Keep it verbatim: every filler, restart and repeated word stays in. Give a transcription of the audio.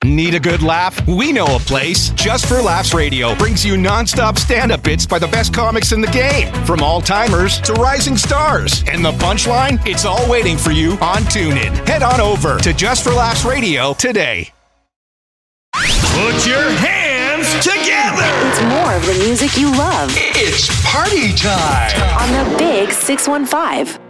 Need a good laugh? We know a place. Just for Laughs Radio brings you non-stop stand-up bits by the best comics in the game. From all-timers to rising stars. And the punchline? It's all waiting for you on TuneIn. Head on over to Just for Laughs Radio today. Put your hands together! It's more of the music you love. It's party time! On the Big six one five.